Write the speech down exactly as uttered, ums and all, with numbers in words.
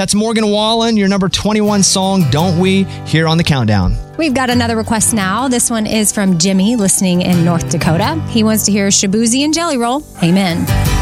That's Morgan Wallen, your number twenty-one song, Don't We, here on the Countdown. We've got another request now. This one is from Jimmy, listening in North Dakota. He wants to hear Shaboozey and Jelly Roll. Amen.